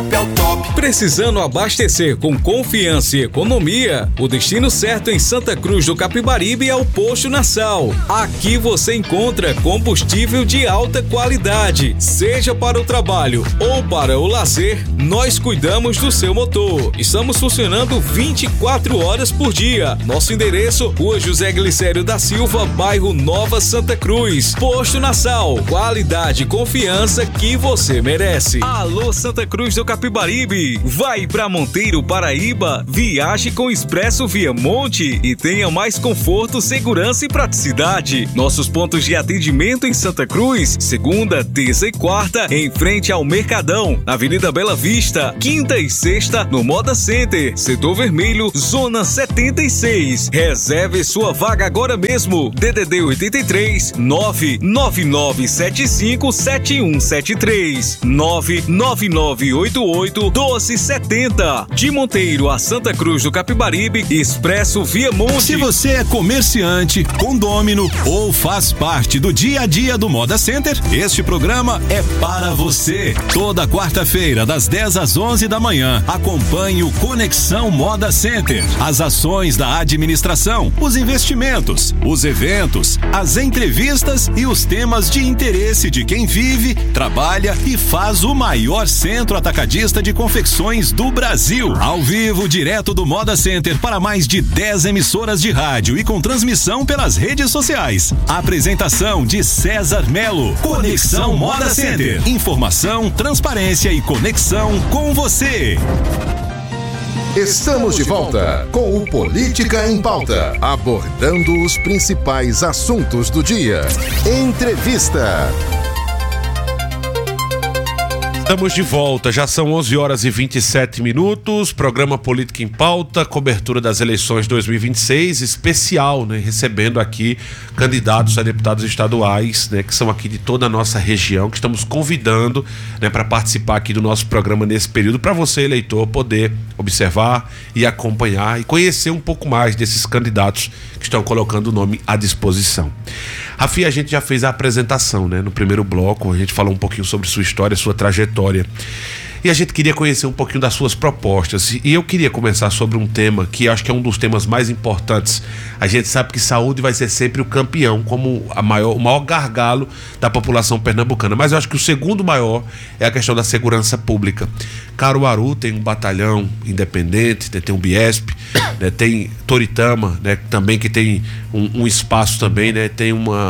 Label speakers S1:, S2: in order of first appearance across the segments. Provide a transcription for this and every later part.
S1: top, é o top.
S2: Precisando abastecer com confiança e economia? O destino certo em Santa Cruz do Capibaribe é o Posto Nassau. Aqui você encontra combustível de alta qualidade. Seja para o trabalho ou para o lazer, nós cuidamos do seu motor. Estamos funcionando 24 horas por dia. Nosso endereço, Rua José Glicério da Silva, bairro Nova Santa Cruz. Posto Nassau, qualidade e confiança que você merece. Alô Santa Cruz do Capibaribe, vai pra Monteiro, Paraíba, viaje com Expresso Viamonte e tenha mais conforto, segurança e praticidade. Nossos pontos de atendimento em Santa Cruz, segunda, terça e quarta, em frente ao Mercadão, Avenida Bela Vista, quinta e sexta no Moda Center, Setor Vermelho, Zona 76. Reserve sua vaga agora mesmo. DDD 83 99975 7173 99988 1270. De Monteiro a Santa Cruz do Capibaribe, Expresso Viamonte.
S3: Se você é comerciante, condômino ou faz parte do dia a dia do Moda Center, este programa é para você. Toda quarta-feira, das 10 às 11 da manhã, acompanhe o Conexão Moda Center. As ações da administração, os investimentos, os eventos, as entrevistas e os temas de interesse de quem vive, trabalha e faz o maior centro atacadista de confecções do Brasil. Ao vivo, direto do Moda Center para mais de 10 emissoras de rádio e com transmissão pelas redes sociais. Apresentação de César Melo. Conexão Moda Center. Informação, transparência e conexão com você.
S4: Estamos de volta com o Política em Pauta, abordando os principais assuntos do dia. Entrevista.
S5: Estamos de volta, já são 11 horas e 27 minutos, programa Política em Pauta, cobertura das eleições 2026, especial, né, recebendo aqui candidatos a deputados estaduais, né, que são aqui de toda a nossa região, que estamos convidando, né, para participar aqui do nosso programa nesse período, para você, eleitor, poder observar e acompanhar e conhecer um pouco mais desses candidatos que estão colocando o nome à disposição. Rafi, a gente já fez a apresentação, né? No primeiro bloco, a gente falou um pouquinho sobre sua história, sua trajetória. E a gente queria conhecer um pouquinho das suas propostas. E eu queria começar sobre um tema que acho que é um dos temas mais importantes. A gente sabe que saúde vai ser sempre o campeão, como o maior gargalo da população pernambucana. Mas eu acho que o segundo maior é a questão da segurança pública. Caruaru tem um batalhão independente, tem um Biesp, né, tem Toritama, né, também que tem um espaço também, né, tem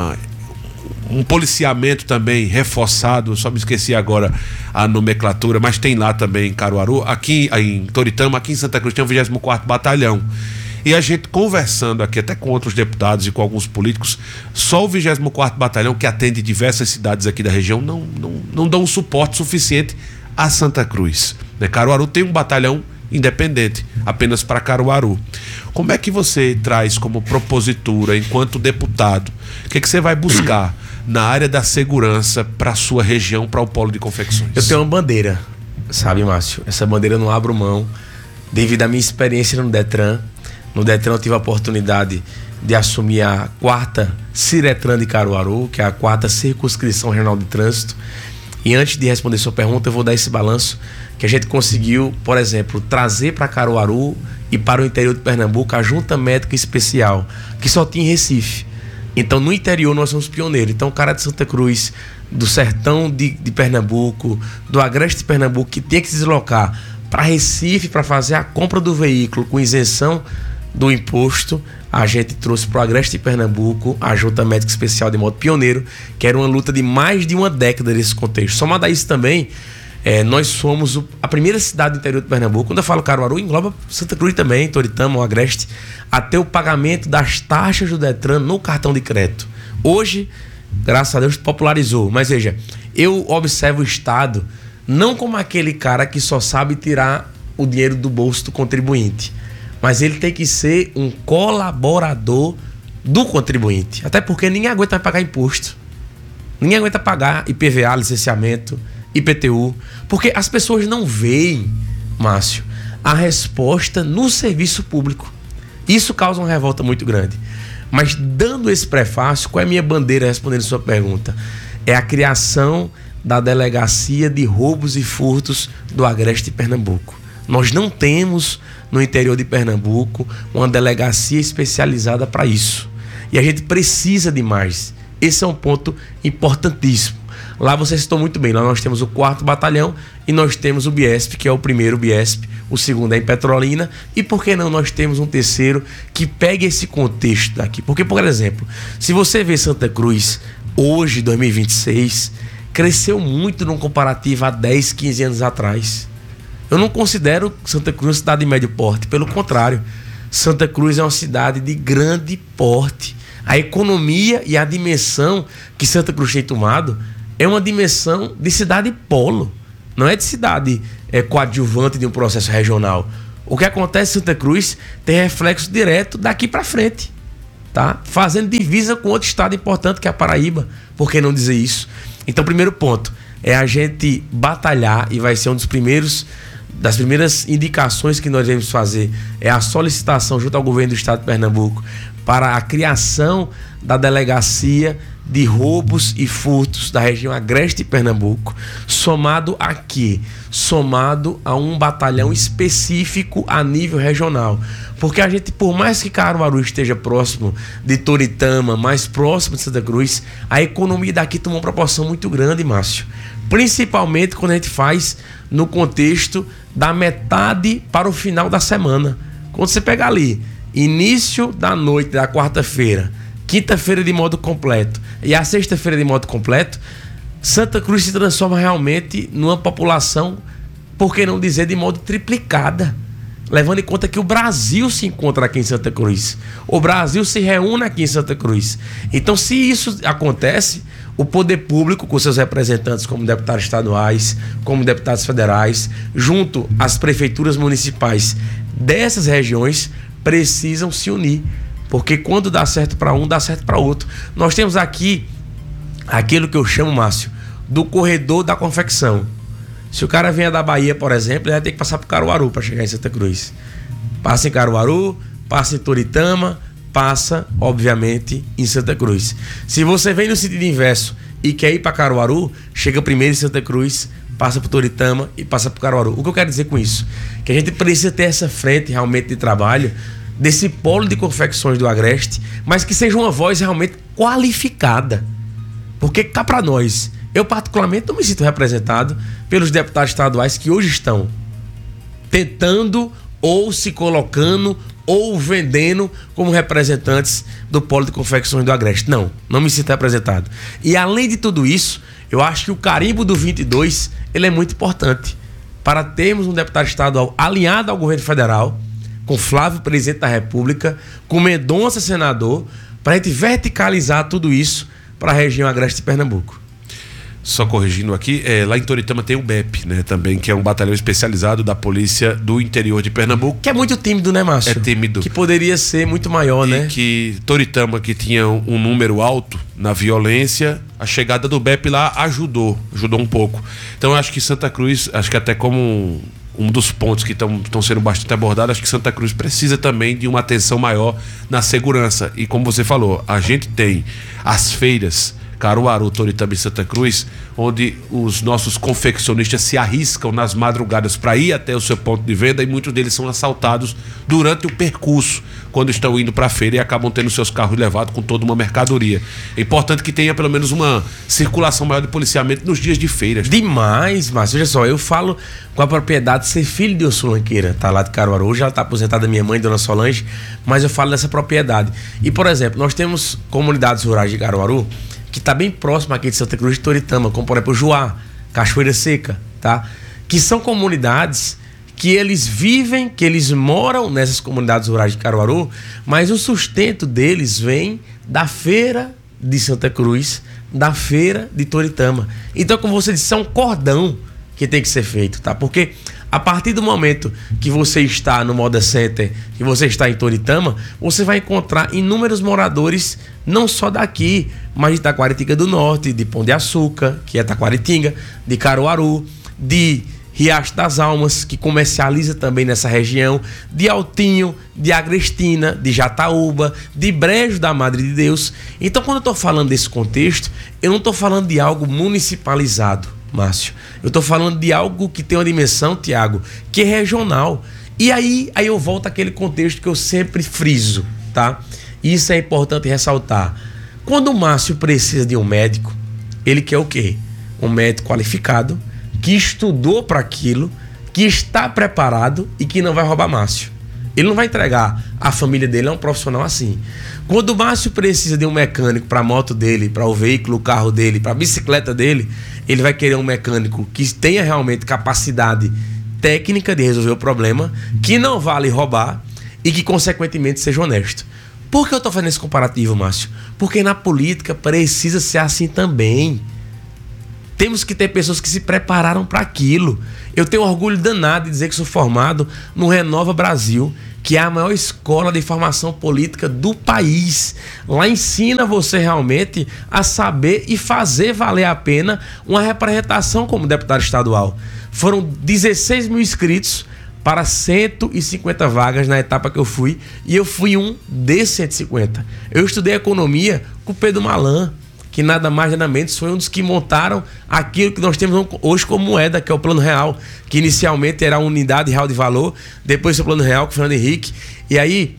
S5: um policiamento também reforçado, só me esqueci agora a nomenclatura, mas tem lá também em Caruaru, aqui em Toritama, aqui em Santa Cruz tem o 24º Batalhão. E a gente conversando aqui até com outros deputados e com alguns políticos, só o 24º Batalhão, que atende diversas cidades aqui da região, não dá um suporte suficiente a Santa Cruz. Né? Caruaru tem um batalhão independente, apenas para Caruaru. Como é que você traz como propositura, enquanto deputado, o que você vai buscar na área da segurança para a sua região, para o polo de confecções?
S6: Eu tenho uma bandeira, sabe, Márcio? Essa bandeira eu não abro mão, devido à minha experiência no Detran. No Detran eu tive a oportunidade de assumir a 4ª Ciretran de Caruaru, que é a 4ª Circunscrição Regional de Trânsito. E antes de responder sua pergunta, eu vou dar esse balanço que a gente conseguiu, por exemplo, trazer para Caruaru e para o interior de Pernambuco a Junta Médica Especial, que só tinha em Recife. Então, no interior, nós somos pioneiros. Então, o cara de Santa Cruz, do sertão de Pernambuco, do agreste de Pernambuco, que tinha que se deslocar para Recife para fazer a compra do veículo com isenção do imposto, a gente trouxe para o agreste de Pernambuco a Junta Médica Especial de modo pioneiro, que era uma luta de mais de uma década nesse contexto. Somado a isso também, nós somos a primeira cidade do interior de Pernambuco, quando eu falo Caruaru, engloba Santa Cruz também, Toritama, o agreste, a ter o pagamento das taxas do Detran no cartão de crédito. Hoje, graças a Deus, popularizou. Mas veja, eu observo o Estado não como aquele cara que só sabe tirar o dinheiro do bolso do contribuinte, mas ele tem que ser um colaborador do contribuinte. Até porque ninguém aguenta pagar imposto. Ninguém aguenta pagar IPVA, licenciamento, IPTU. Porque as pessoas não veem, Márcio, a resposta no serviço público. Isso causa uma revolta muito grande. Mas dando esse prefácio, qual é a minha bandeira respondendo a sua pergunta? É a criação da Delegacia de Roubos e Furtos do Agreste de Pernambuco. Nós não temos no interior de Pernambuco uma delegacia especializada para isso. E a gente precisa de mais. Esse é um ponto importantíssimo. Lá você citou muito bem, lá nós temos o 4º Batalhão e nós temos o BIESP, que é o primeiro BIESP, o segundo é em Petrolina, e por que não nós temos um terceiro que pegue esse contexto daqui? Porque, por exemplo, se você vê Santa Cruz hoje, 2026, cresceu muito num comparativo a 10, 15 anos atrás. Eu não considero Santa Cruz uma cidade de médio porte, pelo contrário, Santa Cruz é uma cidade de grande porte. A economia e a dimensão que Santa Cruz tem tomado é uma dimensão de cidade polo, não é de cidade coadjuvante de um processo regional. O que acontece em Santa Cruz tem reflexo direto daqui para frente, tá? Fazendo divisa com outro estado importante que é a Paraíba, por que não dizer isso? Então, primeiro ponto é a gente batalhar, e vai ser das primeiras indicações que nós devemos fazer, é a solicitação junto ao governo do estado de Pernambuco para a criação da Delegacia de Roubos e Furtos da região Agreste de Pernambuco, somado a quê? Somado a um batalhão específico a nível regional. Porque a gente, por mais que Caruaru esteja próximo de Toritama, mais próximo de Santa Cruz, a economia daqui tomou uma proporção muito grande, Márcio. Principalmente quando a gente faz no contexto da metade para o final da semana. Quando você pega ali, início da noite da quarta-feira, quinta-feira de modo completo e a sexta-feira de modo completo, Santa Cruz se transforma realmente numa população, por que não dizer, de modo triplicada. Levando em conta que o Brasil se encontra aqui em Santa Cruz. O Brasil se reúne aqui em Santa Cruz. Então, se isso acontece, o poder público, com seus representantes como deputados estaduais, como deputados federais, junto às prefeituras municipais dessas regiões, precisam se unir. Porque quando dá certo para um, dá certo para outro. Nós temos aqui aquilo que eu chamo, Márcio, do corredor da confecção. Se o cara vier da Bahia, por exemplo, ele vai ter que passar por Caruaru para chegar em Santa Cruz. Passa em Caruaru, passa em Toritama, passa, obviamente, em Santa Cruz. Se você vem no sentido inverso e quer ir para Caruaru, chega primeiro em Santa Cruz, passa por Toritama e passa por Caruaru. O que eu quero dizer com isso? Que a gente precisa ter essa frente realmente de trabalho desse polo de confecções do Agreste, mas que seja uma voz realmente qualificada. Porque cá para nós, eu particularmente não me sinto representado pelos deputados estaduais que hoje estão tentando ou se colocando ou vendendo como representantes do polo de confecções do Agreste. Não me sinto representado. E além de tudo isso, eu acho que o carimbo do 22, ele é muito importante para termos um deputado estadual alinhado ao governo federal, com Flávio, presidente da República, com Mendonça, senador, para a gente verticalizar tudo isso para a região Agreste de Pernambuco.
S5: Só corrigindo aqui, lá em Toritama tem o BEP, né, também, que é um batalhão especializado da polícia do interior de Pernambuco.
S6: Que é muito tímido, né, Márcio?
S5: É tímido.
S6: Que poderia ser muito maior, né?
S5: E que Toritama, que tinha um número alto na violência, a chegada do BEP lá ajudou um pouco. Então eu acho que Santa Cruz, acho que até como um dos pontos que estão sendo bastante abordados, acho que Santa Cruz precisa também de uma atenção maior na segurança. E como você falou, a gente tem as feiras Caruaru, Toritama e Santa Cruz, onde os nossos confeccionistas se arriscam nas madrugadas para ir até o seu ponto de venda, e muitos deles são assaltados durante o percurso, quando estão indo para a feira, e acabam tendo seus carros levados com toda uma mercadoria. É importante que tenha pelo menos uma circulação maior de policiamento nos dias de feiras.
S6: Demais, Márcio. Veja só, eu falo com a propriedade de ser filho de Ursulanqueira, tá lá de Caruaru. Hoje ela tá aposentada, minha mãe, Dona Solange, mas eu falo dessa propriedade. E, por exemplo, nós temos comunidades rurais de Caruaru que está bem próximo aqui de Santa Cruz de Toritama, como por exemplo Juá, Cachoeira Seca, tá? Que são comunidades que eles vivem, que eles moram nessas comunidades rurais de Caruaru, mas o sustento deles vem da feira de Santa Cruz, da feira de Toritama. Então, como você disse, é um cordão que tem que ser feito, tá? Porque a partir do momento que você está no Moda Center, que você está em Toritama, você vai encontrar inúmeros moradores, não só daqui, mas de Taquaritinga do Norte, de Pão de Açúcar, que é Taquaritinga, de Caruaru, de Riacho das Almas, que comercializa também nessa região, de Altinho, de Agrestina, de Jataúba, de Brejo da Madre de Deus. Então, quando eu estou falando desse contexto, eu não estou falando de algo municipalizado, Márcio. Eu estou falando de algo que tem uma dimensão, Tiago, que é regional. E aí eu volto àquele contexto que eu sempre friso, tá? Isso é importante ressaltar. Quando o Márcio precisa de um médico, ele quer o quê? Um médico qualificado, que estudou para aquilo, que está preparado e que não vai roubar Márcio. Ele não vai entregar a família dele a um profissional assim. Quando o Márcio precisa de um mecânico para a moto dele, para o veículo, o carro dele, para a bicicleta dele, ele vai querer um mecânico que tenha realmente capacidade técnica de resolver o problema, que não vale roubar e que, consequentemente, seja honesto. Por que eu estou fazendo esse comparativo, Márcio? Porque na política precisa ser assim também. Temos que ter pessoas que se prepararam para aquilo. Eu tenho orgulho danado de dizer que sou formado no Renova Brasil, que é a maior escola de formação política do país. Lá ensina você realmente a saber e fazer valer a pena uma representação como deputado estadual. Foram 16 mil inscritos para 150 vagas na etapa que eu fui, e eu fui um desses 150. Eu estudei economia com o Pedro Malan, que nada mais nada menos foi um dos que montaram aquilo que nós temos hoje como moeda, que é o Plano Real, que inicialmente era a Unidade Real de Valor, depois o Plano Real com o Fernando Henrique. E aí,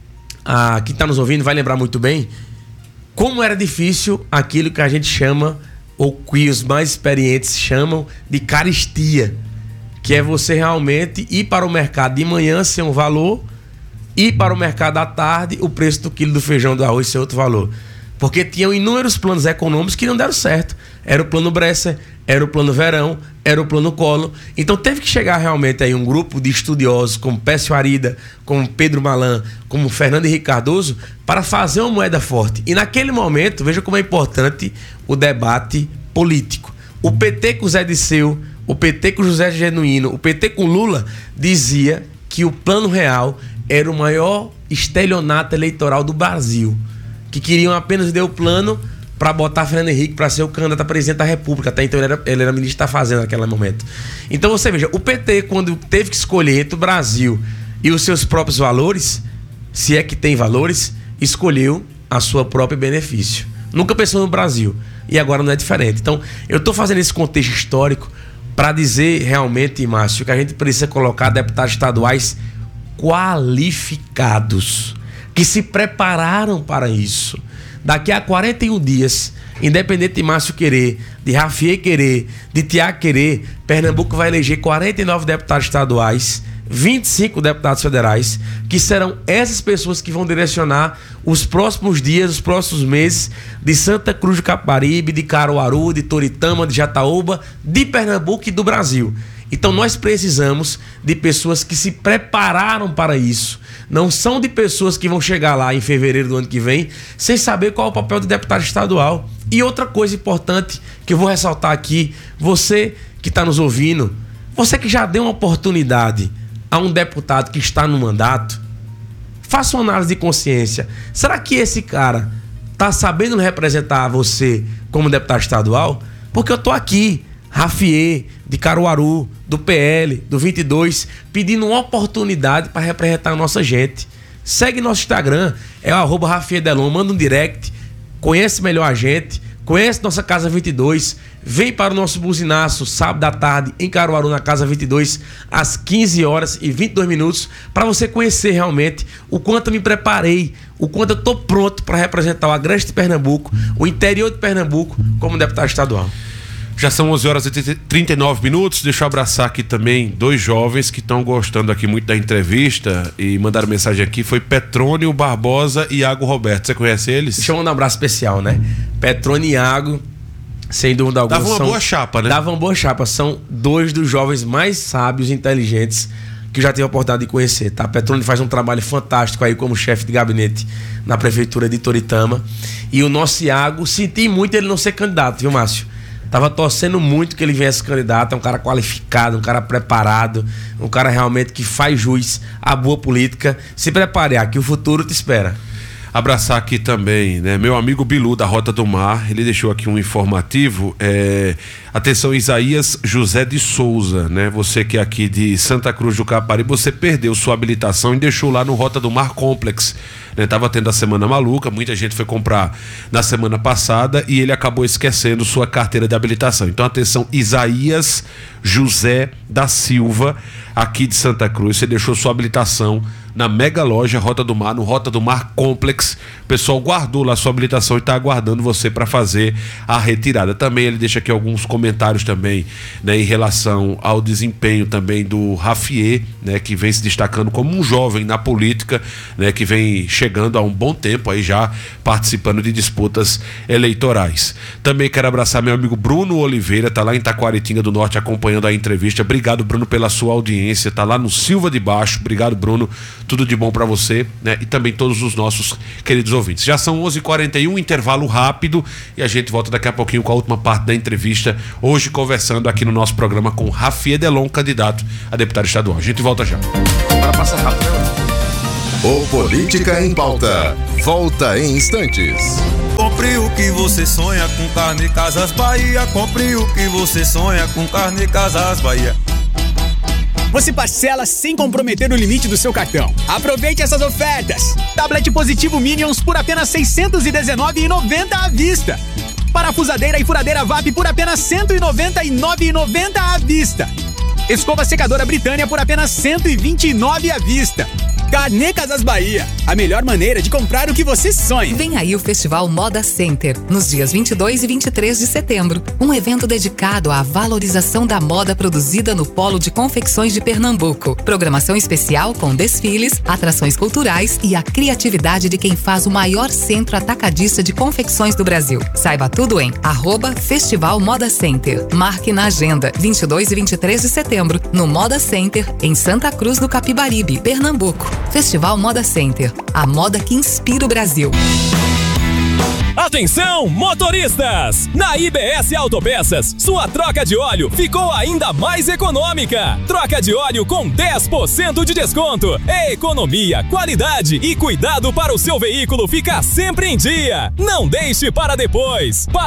S6: quem está nos ouvindo vai lembrar muito bem como era difícil aquilo que a gente chama, ou que os mais experientes chamam de caristia, que é você realmente ir para o mercado de manhã ser um valor, ir para o mercado à tarde o preço do quilo do feijão, do arroz ser outro valor. Porque tinham inúmeros planos econômicos que não deram certo. Era o plano Bresser, era o plano Verão, era o plano Collor. Então teve que chegar realmente aí um grupo de estudiosos como Pécio Arida, como Pedro Malan, como Fernando Henrique Cardoso, para fazer uma moeda forte. E naquele momento, veja como é importante o debate político. O PT com o Zé Disseu, o PT com o José Genuíno, o PT com Lula, dizia que o Plano Real era o maior estelionato eleitoral do Brasil, que queriam apenas ver o plano para botar Fernando Henrique para ser o candidato a presidente da República. Até então ele era ministro da Fazenda naquele momento. Então você veja, o PT, quando teve que escolher entre o Brasil e os seus próprios valores, se é que tem valores, escolheu a sua própria benefício. Nunca pensou no Brasil. E agora não é diferente. Então, eu estou fazendo esse contexto histórico para dizer realmente, Márcio, que a gente precisa colocar deputados estaduais qualificados, que se prepararam para isso. Daqui a 41 dias, independente de Márcio querer, de Rafier querer, de Tiago querer, Pernambuco vai eleger 49 deputados estaduais, 25 deputados federais, que serão essas pessoas que vão direcionar os próximos dias, os próximos meses de Santa Cruz do Capibaribe, de Caruaru, de Toritama, de Jataúba, de Pernambuco e do Brasil. Então nós precisamos de pessoas que se prepararam para isso. Não são de pessoas que vão chegar lá em fevereiro do ano que vem sem saber qual é o papel do deputado estadual. E outra coisa importante que eu vou ressaltar aqui, você que está nos ouvindo, você que já deu uma oportunidade a um deputado que está no mandato, faça uma análise de consciência. Será que esse cara está sabendo representar você como deputado estadual? Porque eu estou aqui, Rafier, de Caruaru, do PL, do 22, pedindo uma oportunidade para representar a nossa gente. Segue nosso Instagram, é o @RafierDelon, manda um direct, conhece melhor a gente, conhece nossa Casa 22, vem para o nosso buzinaço sábado à tarde em Caruaru, na Casa 22, às 15 horas e 22 minutos, para você conhecer realmente o quanto eu me preparei, o quanto eu estou pronto para representar o Agreste de Pernambuco, o interior de Pernambuco, como deputado estadual.
S5: Já são 11 horas e 39 minutos. Deixa eu abraçar aqui também dois jovens que estão gostando aqui muito da entrevista e mandaram mensagem aqui. Foi Petrônio Barbosa e Iago Roberto. Você conhece eles?
S6: Deixa eu mandar um abraço especial, né? Petrônio e Iago, sem dúvida alguma.
S5: Davam uma boa chapa, né?
S6: Davam uma boa chapa. São dois dos jovens mais sábios e inteligentes que eu já tive a oportunidade de conhecer, tá? Petrônio faz um trabalho fantástico aí como chefe de gabinete na prefeitura de Toritama. E o nosso Iago, senti muito ele não ser candidato, viu, Márcio? Tava torcendo muito que ele viesse candidato. É um cara qualificado, um cara preparado, um cara realmente que faz jus à boa política. Se prepare, que o futuro te espera.
S5: Abraçar aqui também, né, meu amigo Bilu da Rota do Mar, ele deixou aqui um informativo, atenção, Isaías José de Souza, né, você que é aqui de Santa Cruz do Capibaribe, você perdeu sua habilitação e deixou lá no Rota do Mar Complex, né, tava tendo a Semana Maluca, muita gente foi comprar na semana passada e ele acabou esquecendo sua carteira de habilitação. Então atenção, Isaías José da Silva, aqui de Santa Cruz, você deixou sua habilitação na mega loja Rota do Mar, no Rota do Mar Complex. O pessoal guardou lá sua habilitação e está aguardando você para fazer a retirada. Também ele deixa aqui alguns comentários também, né, em relação ao desempenho também do Rafier, né, que vem se destacando como um jovem na política, né, que vem chegando há um bom tempo aí já participando de disputas eleitorais. Também quero abraçar meu amigo Bruno Oliveira, tá lá em Taquaritinga do Norte acompanhando a entrevista. Obrigado, Bruno, pela sua audiência. Tá lá no Silva de Baixo. Obrigado, Bruno. Tudo de bom para você, né? E também todos os nossos queridos ouvintes. Já são 11h41, intervalo rápido, e a gente volta daqui a pouquinho com a última parte da entrevista, hoje conversando aqui no nosso programa com Rafier Delon, candidato a deputado estadual. A gente volta já.
S6: Para passar rápido, né?
S4: O Política em Pauta volta em instantes.
S1: Compre o que você sonha com Carne Casas Bahia. Compre o que você sonha com Carne Casas Bahia.
S7: Você parcela sem comprometer o limite do seu cartão. Aproveite essas ofertas. Tablet positivo Minions por apenas R$ 619,90 à vista. Parafusadeira e furadeira VAP por apenas R$ 199,90 à vista. Escova secadora Britânia por apenas R$ 129,00 à vista. Carnê Casas Bahia, a melhor maneira de comprar o que você sonha.
S8: Vem aí o Festival Moda Center, nos dias 22 e 23 de setembro. Um evento dedicado à valorização da moda produzida no Polo de Confecções de Pernambuco. Programação especial com desfiles, atrações culturais e a criatividade de quem faz o maior centro atacadista de confecções do Brasil. Saiba tudo em @Festival Moda Center. Marque na agenda, 22 e 23 de setembro, no Moda Center, em Santa Cruz do Capibaribe, Pernambuco. Festival Moda Center, a moda que inspira o Brasil.
S9: Atenção, motoristas! Na IBS Autopeças, sua troca de óleo ficou ainda mais econômica. Troca de óleo com 10% de desconto. Economia, qualidade e cuidado para o seu veículo ficar sempre em dia. Não deixe para depois.